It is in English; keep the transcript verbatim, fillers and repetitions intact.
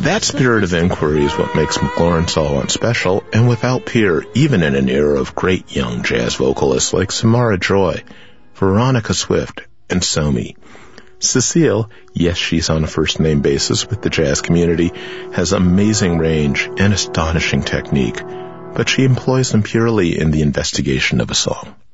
That spirit of inquiry is what makes McLaurin Solvent special, and without peer, even in an era of great young jazz vocalists like Samara Joy, Veronica Swift, and Somi. Cecile, yes, she's on a first-name basis with the jazz community, has amazing range and astonishing technique, but she employs them purely in the investigation of a song.